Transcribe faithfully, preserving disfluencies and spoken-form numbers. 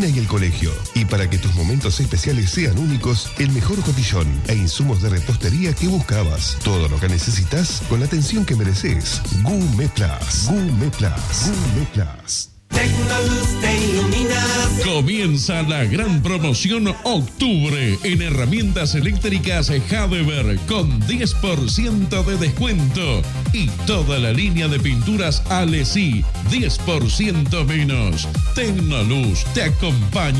y el colegio. Y para que tus momentos especiales sean únicos, el mejor cotillón e insumos de repostería que buscabas. Todo lo que necesitas con la atención que mereces. Gourmet Plus. Gourmet Plus. Gourmet Plus. Tecnoluz te ilumina. Comienza la gran promoción Octubre en herramientas eléctricas Hadeber con diez por ciento de descuento y toda la línea de pinturas Alessi diez por ciento menos. Tecnoluz te acompaña